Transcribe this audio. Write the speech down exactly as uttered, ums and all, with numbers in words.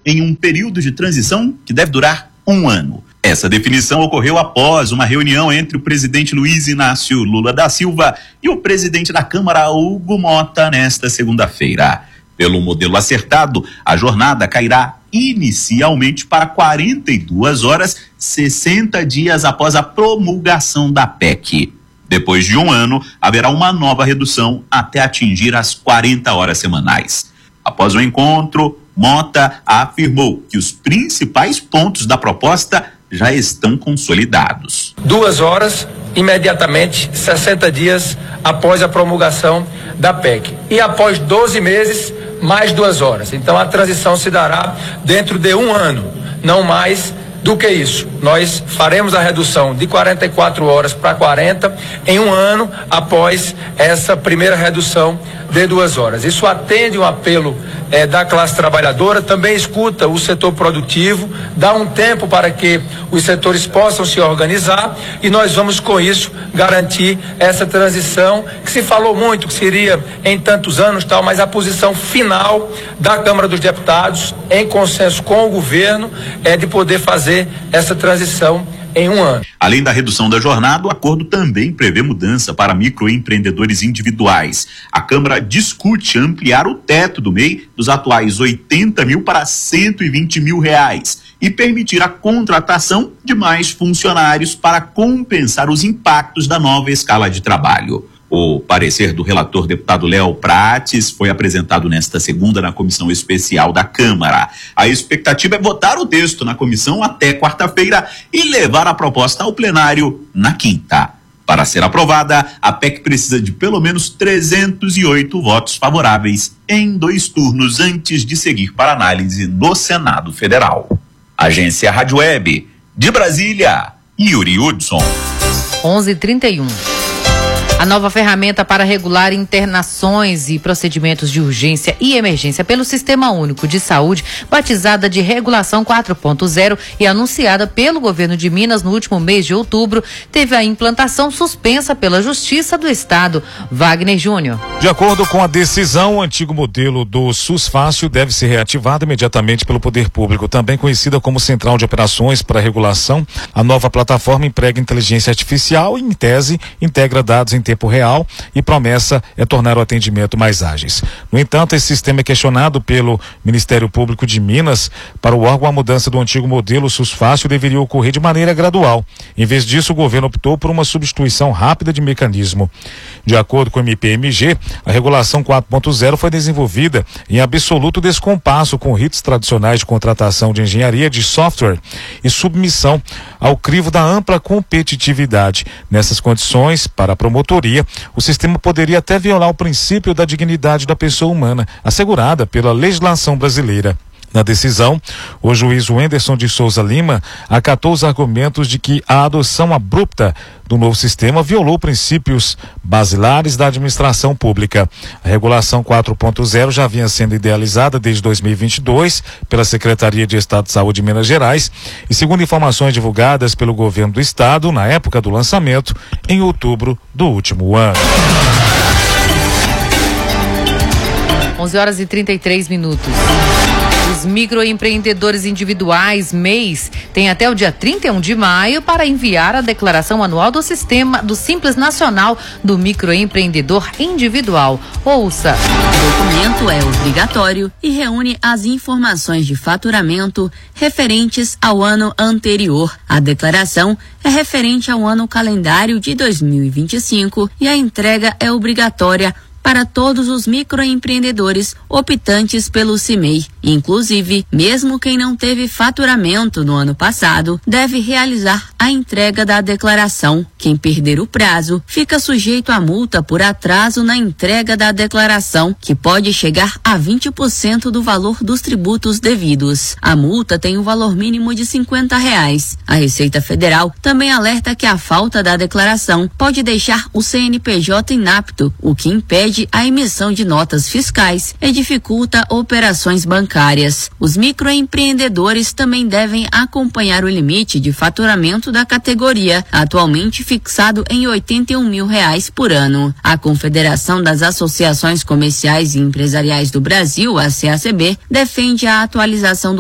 em um período de transição que deve durar um ano. Essa definição ocorreu após uma reunião entre o presidente Luiz Inácio Lula da Silva e o presidente da Câmara, Hugo Motta, nesta segunda-feira. Pelo modelo acertado, a jornada cairá inicialmente para quarenta e duas horas, sessenta dias após a promulgação da P E C. Depois de um ano, haverá uma nova redução até atingir as quarenta horas semanais. Após o encontro, Motta afirmou que os principais pontos da proposta já estão consolidados. Duas horas, imediatamente, sessenta dias após a promulgação da P E C. E após doze meses, mais duas horas. Então a transição se dará dentro de um ano, não mais do que isso. Nós faremos a redução de quarenta e quatro horas para quarenta em um ano após essa primeira redução de duas horas. Isso atende um apelo eh, da classe trabalhadora, também escuta o setor produtivo, dá um tempo para que os setores possam se organizar e nós vamos com isso garantir essa transição que se falou muito que seria em tantos anos tal, mas a posição final da Câmara dos Deputados, em consenso com o governo, é de poder fazer essa transição em um ano. Além da redução da jornada, o acordo também prevê mudança para microempreendedores individuais. A Câmara discute ampliar o teto do M E I dos atuais oitenta mil para cento e vinte mil reais e permitir a contratação de mais funcionários para compensar os impactos da nova escala de trabalho. O parecer do relator deputado Léo Prates foi apresentado nesta segunda na comissão especial da Câmara. A expectativa é votar o texto na comissão até quarta-feira e levar a proposta ao plenário na quinta. Para ser aprovada, a P E C precisa de pelo menos trezentos e oito votos favoráveis em dois turnos antes de seguir para análise no Senado Federal. Agência Rádio Web, de Brasília, Yuri Hudson. onze e trinta e um. A nova ferramenta para regular internações e procedimentos de urgência e emergência pelo Sistema Único de Saúde, batizada de Regulação quatro ponto zero e anunciada pelo governo de Minas no último mês de outubro, teve a implantação suspensa pela Justiça do Estado. Wagner Júnior. De acordo com a decisão, o antigo modelo do SUS Fácil deve ser reativado imediatamente pelo Poder Público, também conhecida como Central de Operações para Regulação. A nova plataforma emprega inteligência artificial e, em tese, integra dados em tempo tempo real e promessa é tornar o atendimento mais ágeis. No entanto, esse sistema é questionado pelo Ministério Público de Minas. Para o órgão, a mudança do antigo modelo SUS Fácil deveria ocorrer de maneira gradual. Em vez disso, o governo optou por uma substituição rápida de mecanismo. De acordo com o M P M G, a regulação quatro ponto zero foi desenvolvida em absoluto descompasso com ritos tradicionais de contratação de engenharia de software e submissão ao crivo da ampla competitividade. Nessas condições, para a promotoria, o sistema poderia até violar o princípio da dignidade da pessoa humana, assegurada pela legislação brasileira. Na decisão, o juiz Wenderson de Souza Lima acatou os argumentos de que a adoção abrupta do novo sistema violou princípios basilares da administração pública. A regulação quatro ponto zero já vinha sendo idealizada desde dois mil e vinte e dois pela Secretaria de Estado de Saúde de Minas Gerais e, segundo informações divulgadas pelo governo do estado, na época do lançamento, em outubro do último ano. onze horas e trinta e três minutos. Os microempreendedores individuais, M E Is, têm até o dia trinta e um de maio para enviar a declaração anual do Sistema do Simples Nacional do Microempreendedor Individual. Ouça. O documento é obrigatório e reúne as informações de faturamento referentes ao ano anterior. A declaração é referente ao ano calendário de dois mil e vinte e cinco e a entrega é obrigatória para todos os microempreendedores optantes pelo C I M E I. Inclusive, mesmo quem não teve faturamento no ano passado, deve realizar a entrega da declaração. Quem perder o prazo fica sujeito a multa por atraso na entrega da declaração, que pode chegar a vinte por cento do valor dos tributos devidos. A multa tem um valor mínimo de cinquenta reais. A Receita Federal também alerta que a falta da declaração pode deixar o C N P J inapto, o que impede a emissão de notas fiscais e dificulta operações bancárias. Os microempreendedores também devem acompanhar o limite de faturamento da categoria, atualmente fixado em oitenta e um mil reais por ano. A Confederação das Associações Comerciais e Empresariais do Brasil, a C A C B, defende a atualização do